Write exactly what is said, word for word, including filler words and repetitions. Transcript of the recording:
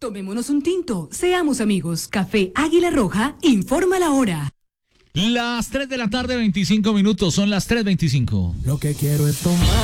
Tomémonos un tinto, seamos amigos. Café Águila Roja, informa la hora. Las tres de la tarde, veinticinco minutos, son las tres veinticinco. Lo que quiero es tomar.